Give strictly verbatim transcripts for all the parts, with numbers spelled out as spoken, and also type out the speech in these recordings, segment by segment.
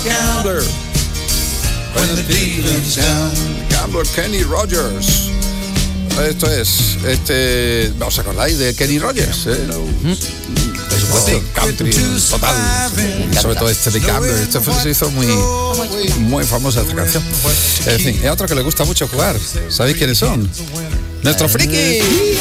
gambler. When the dealing's down. Gambler Kenny Rogers. Esto es, este, ¿os acordáis de Kenny Rogers? ¿Eh? Por supuesto, country total. Sobre todo este de Gambler. Esto fue, se hizo muy, muy famosa esta canción. En fin, es otro que le gusta mucho jugar. ¿Sabéis quiénes son? ¡Nuestro friki!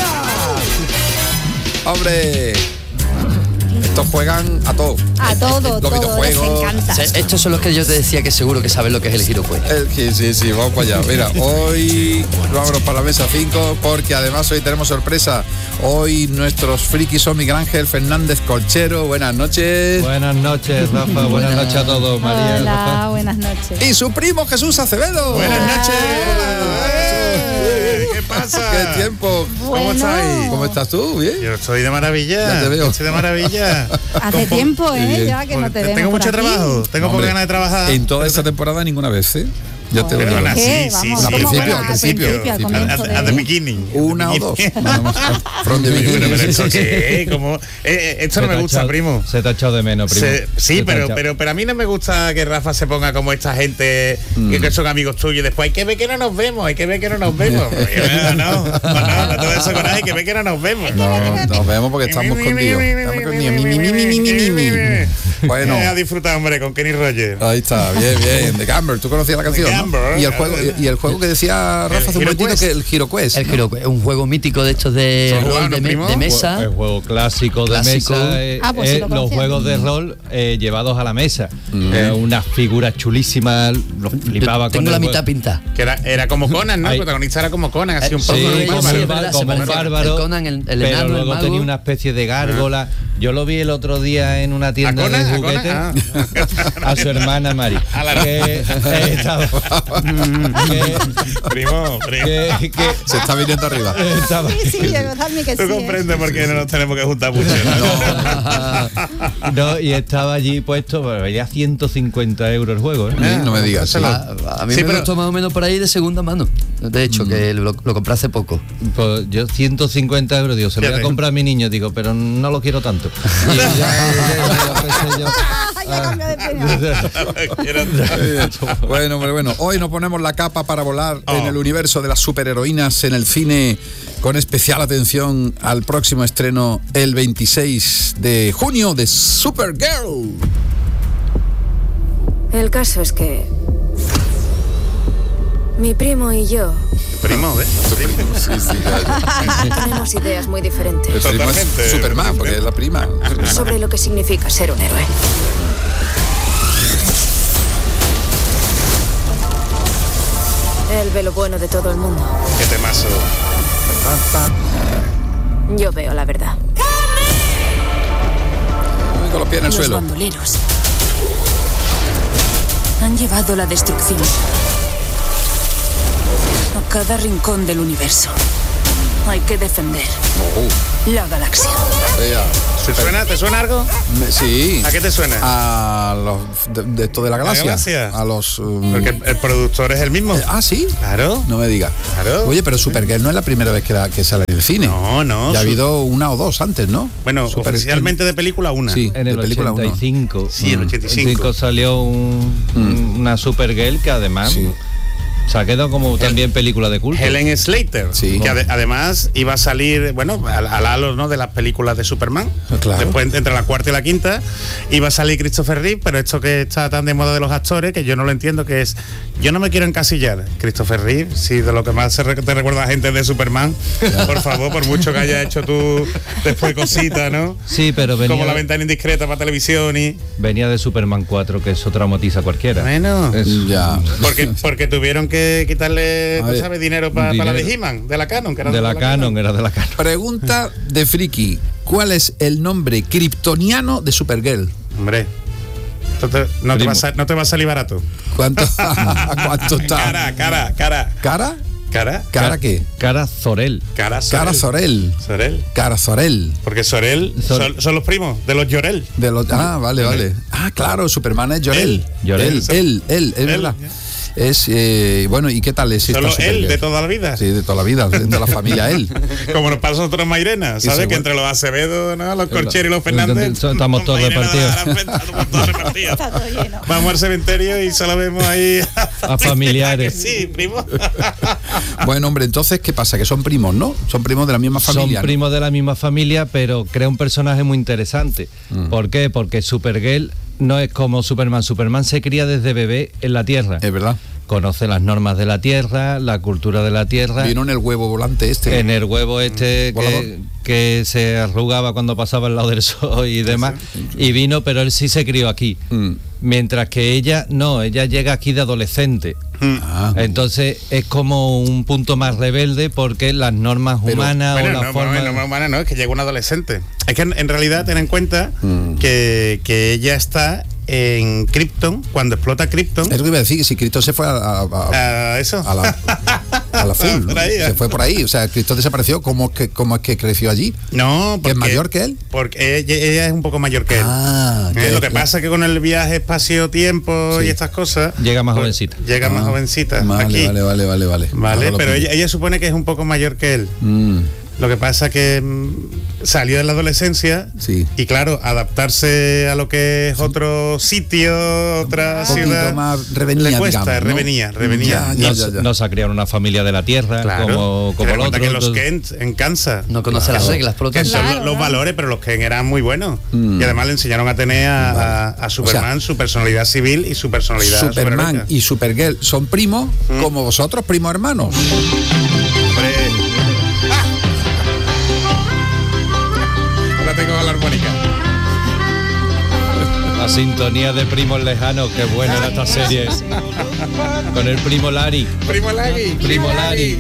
¡Hombre! Estos juegan a todo. A todo, los todo, videojuegos. les encanta. O sea, estos son los que yo te decía que seguro que saben lo que es el Giroquest. Sí, sí, sí, vamos para allá. Mira, hoy vámonos para la mesa cinco porque además hoy tenemos sorpresa. Hoy nuestros frikis son Miguel Ángel Fernández Colchero. Buenas noches. Buenas noches, Rafa. Buenas, buenas noches a todos, María. Hola, Rafa. buenas noches. Y su primo Jesús Acevedo. Buenas noches. ¡Eh! ¿Qué pasa? ¿Qué tiempo? ¿Cómo Bueno. estáis? ¿Cómo estás tú? ¿Bien? Yo estoy de maravilla. Ya te veo. Estoy de maravilla. Hace Con- tiempo, ¿eh? bien. Ya que no te vemos Tengo por mucho aquí. trabajo. Tengo Hombre, poca ganas de trabajar. En toda esta temporada ninguna vez, ¿eh? Ya te Joder, lo digo. Perdona, ¿qué? sí, sí, Vamos, sí. Al ¿cómo principio, va? al principio, al al comienzo At, de- at the beginning. Una o dos. Nada más. From the Pero, beginning. pero ¿esto qué? ¿Cómo? Eh, eh, esto no Se te me ha gusta, echado- primo. Se te ha echado de menos, primo. Se- sí, Se te ha pero, echado. pero pero a mí no me gusta que Rafa se ponga como esta gente que, que son amigos tuyos y después hay que ver que no nos vemos, hay que ver que no nos vemos. No, no, no, no, no todo eso con hay que ver que no nos vemos. No, nos vemos porque estamos con Dios. Estamos con Dios. Mi, mi, mi, mi, mi, mi, mi, mi. Bueno. Eh, a disfrutar, hombre, con Kenny Rogers. Ahí está, bien, bien. The Gambler, tú conocías la canción, ¿no? Gambler. Y el juego, y, y el juego que decía Rafa hace un Hero momentito, Quest. que el Giroquest. El Giroquest es un juego mítico de estos de ¿Son rol jugados, de, me- primo? de mesa. El juego clásico de Clásico. mesa, eh, Ah, pues sí eh, lo los conocía. juegos de rol eh, llevados a la mesa. Mm. Eh, unas figuras chulísimas, los flipaba Tengo con la el mitad juego. pintada. Que era, era como Conan, ¿no? Ay. El protagonista era como Conan, así un Eh, poco. Sí, Conan, ¿no? sí, como, es el, verdad, se como el parecía. bárbaro, El Conan, el- el pero enano, el luego mago. tenía una especie de gárgola. Yo lo vi el otro día en una ¿A tienda Conan? de ¿A Conan? juguetes Ah. a su hermana Mari. A la- que, eh, estaba, que, Primo, primo. que- que Se está viniendo arriba. estaba- Sí, sí, es verdad que sí. Tú ¿eh? comprendes por qué no nos tenemos que juntar mucho, ¿no? No, y estaba allí puesto, pero valía ciento cincuenta euros el juego, ¿eh? Sí, no me digas. sí. A, a mí Sí, me pero- gustó más o menos por ahí de segunda mano. De hecho, que lo, lo compré hace poco. Pues yo ciento cincuenta euros, digo, se lo voy a Fíjate. comprar a mi niño, digo, pero no lo quiero tanto. Y ya, ya, ya, pensé yo, Ya cambia de opinión. Quiero- Bueno, bueno, bueno. Hoy nos ponemos la capa para volar Oh. en el universo de las superheroínas en el cine, con especial atención al próximo estreno el veintiséis de junio de Supergirl. El caso es que mi primo y yo Primo, ¿ves? Sí, sí, claro. tenemos ideas muy diferentes El primo es Totalmente. Superman, porque es la prima. sobre lo que significa ser un héroe. Él ve lo bueno de todo el mundo. Qué temazo. Yo veo la verdad. Con los pies en el Los suelo. bandoleros han llevado la destrucción a cada rincón del universo. Hay que defender Oh, la galaxia. vea. ¿Te suena, ¿Te suena algo? Me- Sí. ¿A qué te suena? A los de, de esto de la galaxia. galaxia? A los. um, Porque el, el productor es el mismo. eh, ah, sí. Claro. No me digas. Claro. Oye, pero Supergirl no es la primera vez que, la, que sale en el cine. No, no. Ya ha su- habido una o dos antes, ¿no? Bueno, Super- oficialmente de película una. Sí. en de el película uno. ochenta y cinco. Sí, en el ochenta y cinco. salió un, Mm. una Supergirl que además Sí. se ha quedado como también película de culto. Helen Slater, Sí. que ade- además iba a salir, bueno, al, al halo, ¿no?, de las películas de Superman. Claro. Después, entre la cuarta y la quinta, iba a salir Christopher Reeve, pero esto que está tan de moda de los actores, que yo no lo entiendo, que es, yo no me quiero encasillar. Christopher Reeve, si de lo que más se re- te recuerda a gente de Superman, por favor, por mucho que hayas hecho tú después cositas, ¿no? Sí, pero venía, Como La ventana indiscreta para televisión y... venía de Superman cuatro, que eso traumatiza a cualquiera. Bueno, Es- Ya. porque, porque tuvieron que quitarle, A ¿tú ver, sabes?, dinero para la de dinero. He-Man, de la Canon. Que era de la Canon, era de la Canon. Pregunta de friki. ¿Cuál es el nombre kryptoniano de Supergirl? Hombre, esto te- no, te Primo. va a, sa- no te va a salir barato. ¿Cuánto, ¿cuánto está? Cara, cara, cara. ¿Cara? Cara. ¿Cara qué? Cara Zorel. Cara Sorel. Cara Sorel. Sorel. Cara Sorel. Porque Sorel Sor- son, son los primos de los Llorel. De los, ah, vale, vale. Ah, claro, Superman es Jor-El. Él. Jor-El. Él, él, él, es Él. verdad. Es, eh, bueno, ¿y qué tal es esta Solo Supergirl? él, de toda la vida. Sí, de toda la vida, de la familia él. Como nos pasa a nosotros Mairena, ¿sabes? seguro. Que entre los Acevedo, ¿no? Los Corchero y los Fernández. Estamos todos Mairena repartidos. da la cuenta, estamos todos repartidos. Está todo lleno. Vamos al cementerio y solo vemos ahí A familiares. Sí, primo. Bueno, hombre, entonces, ¿qué pasa? Que son primos, ¿no? Son primos de la misma familia. Son ¿no? primos de la misma familia, pero crea un personaje muy interesante. Mm. ¿Por qué? Porque Supergirl no es como Superman. Superman se cría desde bebé en la Tierra. Es verdad. Conoce las normas de la Tierra, la cultura de la Tierra. Vino en el huevo volante este. En el huevo este Volador. que, que se arrugaba cuando pasaba al lado del sol y demás. Y vino, pero él sí se crió aquí. Mm. Mientras que ella, no, ella llega aquí de adolescente. Ah. Entonces es como un punto más rebelde porque las normas Pero, humanas Bueno, o la no, forma... no, no, no, no, es que llega un adolescente. Es que en, en realidad ten en cuenta Mm. que, que ella está en Krypton, cuando explota Krypton. Es lo que iba a decir, que si Cristo se fue a, a, a- a eso. a la, a la full, ¿no? Por ahí, ¿eh? Se fue por ahí, o sea, Cristo desapareció. ¿Cómo es que, cómo es que creció allí? No, ¿Que es porque, mayor que él? Porque ella, ella es un poco mayor que él. Ah, Eh, que- lo que pasa es que con el viaje espacio-tiempo Sí. y estas cosas Llega más pues, jovencita. llega más Ah, jovencita Vale, aquí. vale, vale, vale, vale. Vale, Ahora lo pero pillo. ella, ella supone que es un poco mayor que él. Mm, Lo que pasa que mm, salió de la adolescencia Sí. y claro, adaptarse a lo que es otro sitio, otra Un poquito ciudad, más revenía, le cuesta, digamos, ¿no? revenía, revenía. Ya, ya, No, ya, ya. no se ha criado en una familia de la Tierra Claro, como, ten como en el cuenta otro. que los entonces- Kent en Kansas, No conoce las reglas, por lo que tanto. son Claro, lo- los ¿no? valores, pero los Kent eran muy buenos. Mm. Y además le enseñaron a tener a, Vale. a- a Superman su personalidad civil y su personalidad Superman superheroica. y Supergirl son primos, Mm. como vosotros, primos hermanos. Hombre. ¡Ah! Ahora tengo la armónica. La sintonía de primos lejanos, qué buena era esta serie. Con el primo Larry. Primo Lagui. Primo Lagui.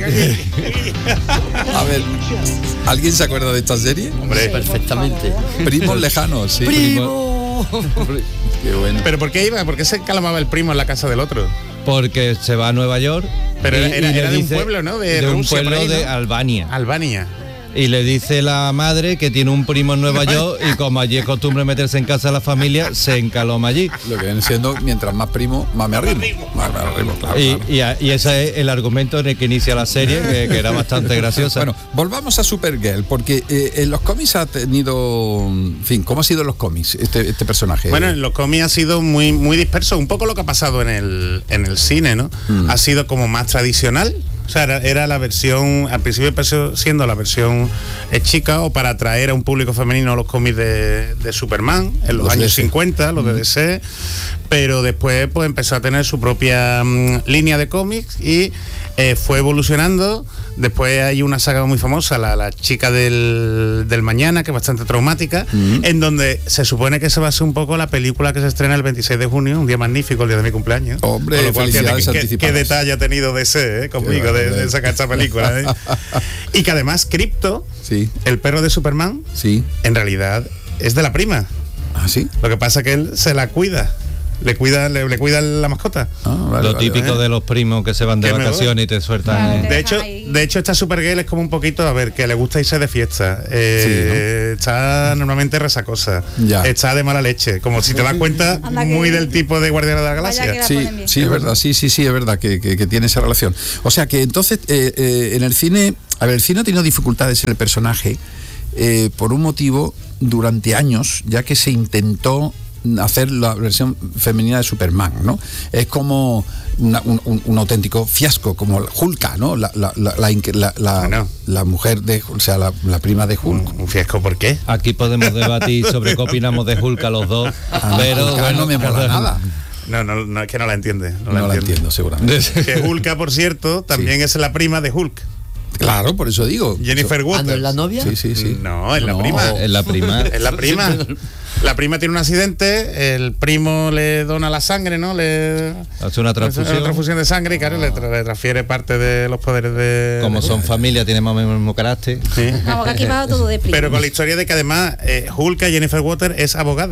A ver, ¿alguien se acuerda de esta serie? Hombre, Perfectamente. Primos lejanos, sí. ¡Primo! Qué bueno. ¿pero por qué iba? ¿Por qué se calamaba el primo en la casa del otro? Porque se va a Nueva York. Pero y- era- y era- le era de un dice- pueblo, ¿no? De De un Rusia, por pueblo ahí, de ¿no? Albania. Albania. Y le dice la madre que tiene un primo en Nueva York y como allí es costumbre meterse en casa de la familia, se encaloma allí. Lo que viene siendo, mientras más primo, más me arrimo. Más me arrimo, claro, Y, claro. y, a- y ese es el argumento en el que inicia la serie, que, que era bastante graciosa. Bueno, volvamos a Supergirl, porque eh, en los cómics ha tenido, en fin, ¿cómo ha sido en los cómics este, este personaje? Bueno, en los cómics ha sido muy muy disperso, un poco lo que ha pasado en el, en el cine, ¿no? Mm. Ha sido como más tradicional. O sea, era, era la versión, al principio empezó siendo la versión eh, chica o para atraer a un público femenino a los cómics de, de Superman en los, Los años D C. cincuenta, los de D C, pero después pues empezó a tener su propia mm, línea de cómics y eh, fue evolucionando. Después hay una saga muy famosa, la, la chica del, del mañana, que es bastante traumática, Mm. en donde se supone que se basa un poco la película que se estrena el veintiséis de junio, un día magnífico, el día de mi cumpleaños. Hombre, Con lo cual, felicidades fíjate qué- qué, anticipadas. qué detalle ha tenido D C eh, conmigo Qué de, barbaridad. de sacar esta película. ¿eh? Y que además Krypto, Sí, el perro de Superman, sí. en realidad es de la prima. Ah, sí. Lo que pasa es que él se la cuida. Le cuida, le, le cuida la mascota. Ah, vale, Lo vale, típico vale. de los primos que se van de Que me vacaciones y te sueltan. Claro. eh. De Te hecho, dejan ahí. de hecho esta Supergirl es como un poquito, a ver, que le gusta irse de fiesta. Eh, Está normalmente resacosa. Ya. Está de mala leche. Como si te das cuenta, Anda que- muy del tipo de Guardiana de la Vaya Galaxia. que la Sí, ponen bien. sí, es verdad, sí, sí, sí, es verdad que, que- que tiene esa relación. O sea que entonces eh, eh, en el cine, a ver, el cine ha tenido dificultades en el personaje eh, por un motivo durante años, ya que se intentó hacer la versión femenina de Superman, ¿no? Es como una- un, un- un auténtico fiasco, como Hulka, ¿no? La, la, la, la, inque- la- la- Bueno. la mujer de, o sea, la, la prima de Hulk. Un, un fiasco, ¿por qué? Aquí podemos debatir sobre qué opinamos de Hulk a los dos, Ah, pero Hulka bueno, no me mola nada. No, no, no, es que no la entiende. No, No, la entiendo, seguramente. Que Hulka, por cierto, también es la prima de Hulk. Claro, por eso digo. Jennifer ¿Ah, no Waters. es la novia? Sí, sí, sí. No, es la No. prima. Es la prima. Es la prima. La prima tiene un accidente, el primo le dona la sangre, ¿no? Le Hace una transfusión. Una transfusión de sangre y claro, le, tra- le transfiere parte de los poderes de... Como son familia, tienen más o menos el mismo carácter. Sí. Vamos, que aquí va todo de primo. Pero con la historia de que además eh, Hulk, Jennifer Waters, es abogada.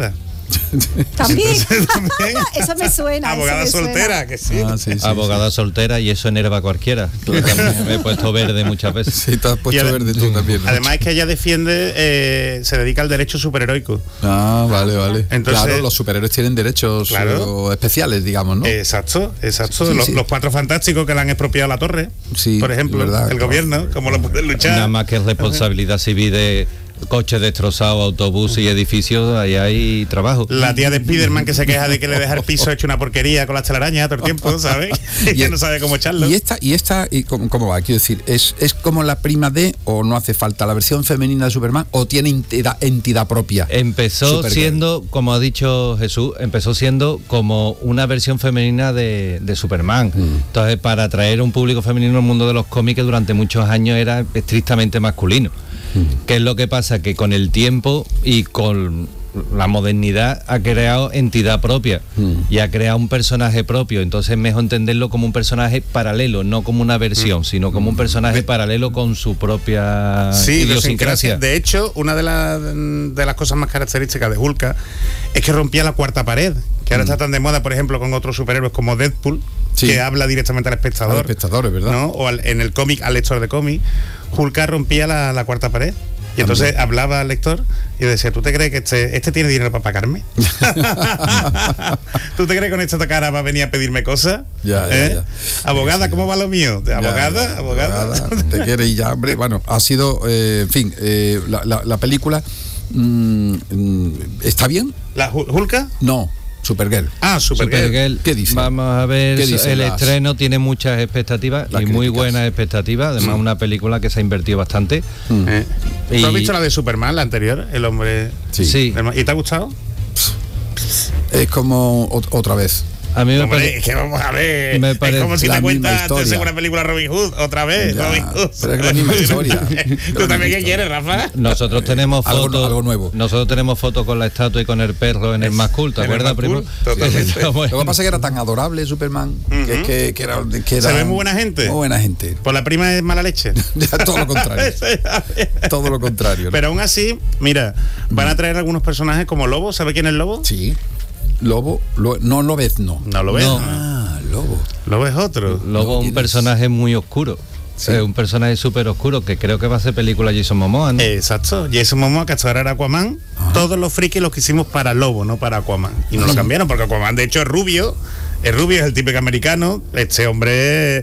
También. Entonces, también. Eso me suena. eso Abogada me suena. soltera, que sí. Ah, sí, sí, Abogada soltera y eso enerva a cualquiera. Yo también me he puesto verde muchas sí. veces. Sí, te has Y puesto ade- verde tú también, ¿no? Además es que ella defiende, eh, se dedica al derecho superheroico. Ah, vale, vale. Entonces- claro, los superhéroes tienen derechos Claro. eh, especiales, digamos, ¿no? Exacto, exacto. Sí, los, sí. los cuatro fantásticos que le han expropiado la torre, Sí, por ejemplo, es verdad, el claro. gobierno, cómo lo pueden luchar. Nada más que es responsabilidad civil de coches destrozados, autobuses y edificios, ahí hay trabajo. La tía de Spiderman que se queja de que le deja el piso hecho una porquería con las telarañas todo el tiempo, ¿sabes? Y que no sabe cómo echarlo. Y esta, y esta y cómo, cómo va, quiero decir, ¿es, ¿es como la prima de o no hace falta la versión femenina de Superman o tiene entidad, entidad propia? Empezó Supergirl. siendo, como ha dicho Jesús, empezó siendo como una versión femenina de, de Superman. Entonces, para atraer a un público femenino al mundo de los cómics, durante muchos años era estrictamente masculino. ¿Qué es lo que pasa? Que con el tiempo y con la modernidad ha creado entidad propia y ha creado un personaje propio. Entonces es mejor entenderlo como un personaje paralelo, no como una versión, sino como un personaje paralelo con su propia Sí, idiosincrasia. de hecho, una de, las de las cosas más características de Hulk es que rompía la cuarta pared, que ahora está tan de moda, por ejemplo, con otros superhéroes como Deadpool, Sí. que habla directamente al espectador. Al espectador, es verdad. ¿no? O al- en el cómic, al lector de cómic, Hulk rompía la, la cuarta pared. Y entonces hablaba al lector y decía, ¿tú te crees que este, este tiene dinero para pagarme? ¿Tú te crees que con esta cara va a venir a pedirme cosas? Ya, ya, ¿Eh? ya. Abogada, Sí, sí. ¿cómo va lo mío? ¿De Ya, abogada? ya, ¿Abogada? Te quiere y ya, hombre. Bueno, ha sido, eh, en fin, eh, la, la- la película mm, mm, ¿está bien? ¿La Hul- Hulka? No, Supergirl. Ah, Supergirl. Supergirl, ¿Qué dice? vamos a ver, ¿Qué dicen el las- estreno tiene muchas expectativas las y muy críticas? buenas expectativas, además una película que se ha invertido bastante. ¿Eh? ¿Tú Y- has visto la de Superman, la anterior? El hombre... Sí. Sí, ¿Y te ha gustado? Es como ot- otra vez. a mí me Hombre, parece... es que vamos a ver. Me Es parece como si la te misma cuentas historia. antes en una película Robin Hood, otra vez. Ya, Robin Hood. pero es la misma historia. ¿Tú La misma también qué historia. quieres, Rafa? Nosotros tenemos algo fotos, no- algo nuevo. Nosotros tenemos fotos con la estatua y con el perro en el Mascul, ¿te en el acuerdas, Mascul, primo? totalmente. Estamos- Lo que pasa es que era tan adorable Superman que, que, que era, que era Se ve muy buena gente. Muy buena gente. Pues la prima es mala leche. Ya, todo lo contrario. Todo lo contrario. ¿no? Pero aún así, mira, van a traer algunos personajes como Lobo. ¿Sabe quién es Lobo? Sí. Lobo, lo- no Lobezno. No lo ves. No. Ah, Lobo. Lobo es otro. Lobo es ¿quién un es? personaje muy oscuro. Sí. Es un personaje súper oscuro que creo que va a ser película Jason Momoa, ¿no? Exacto. Jason Momoa, que hasta ahora era Aquaman. Todos los frikis los que hicimos para Lobo, no para Aquaman. Y nos lo cambiaron porque Aquaman, de hecho, es rubio. Es rubio, es el típico americano. Este hombre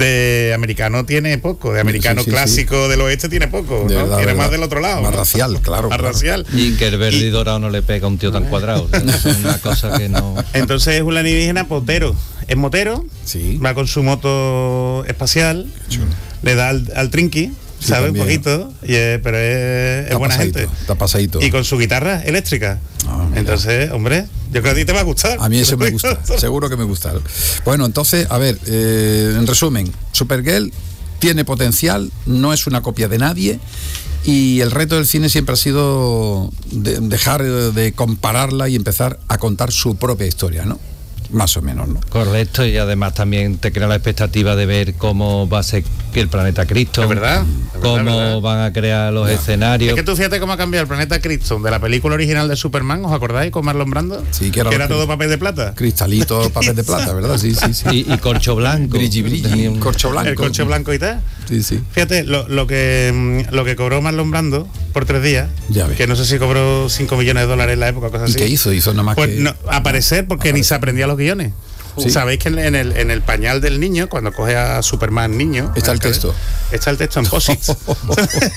de americano tiene poco. De americano Sí, sí, sí. clásico del oeste tiene poco. De ¿no? verdad, Tiene verdad. más del otro lado. Más ¿no? racial, claro, Más claro. racial. Y que el verde y, Y- dorado no le pega a un tío tan cuadrado. Es una cosa que no... Entonces es un alienígena potero. Es motero, Sí. va con su moto espacial, le da al, al trinqui, Sí, ¿sabe? Un también. poquito, y es- pero es, es Está buena pasadito, gente. está pasadito. Y con su guitarra eléctrica. Ah, mira. Entonces, hombre, yo creo que a ti te va a gustar. A mí ese me gusta, seguro que me gusta. Bueno, entonces, a ver, eh, en resumen, Supergirl tiene potencial, no es una copia de nadie y el reto del cine siempre ha sido de- dejar de compararla y empezar a contar su propia historia, ¿no? Más o menos, ¿no? Correcto, y además también te crea la expectativa de ver cómo va a ser que el planeta Krypton, Es verdad, es cómo verdad, es verdad. van a crear los Ya. escenarios. Es que tú fíjate cómo ha cambiado el planeta Krypton de la película original de Superman, ¿os acordáis? Con Marlon Brando. Sí, que era lo que- todo papel de plata. Cristalito, papel de plata, ¿verdad? Sí, sí, sí. Y, y corcho blanco. Brilli, brilli, Tenía un- corcho blanco. El coche blanco y tal. Sí, sí. Fíjate, lo, lo que mm, lo que cobró Marlon Brando por tres días, Ya ves. que no sé si cobró cinco millones de dólares en la época, cosas ¿Y así. qué hizo? Hizo nada más Pues que... no, aparecer porque ni se aprendía los guiones. Sí. Sabéis que en, en el, en el pañal del niño, cuando coge a Superman niño, Está el que- texto. Está el texto en posits.